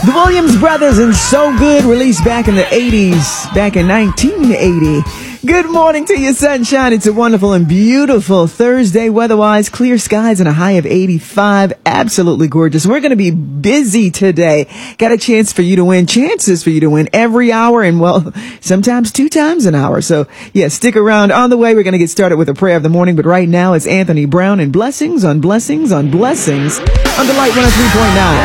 The Williams Brothers and So Good, released back in the 80s, back in 1980. Good morning to you, sunshine. It's a wonderful and beautiful Thursday. Weather-wise, clear skies and a high of 85. Absolutely gorgeous. We're going to be busy today. Got a chances for you to win every hour and, well, sometimes 2 times an hour. So, yeah, stick around. On the way, we're going to get started with a prayer of the morning. But right now, it's Anthony Brown and blessings on blessings on blessings on Delight 103.9.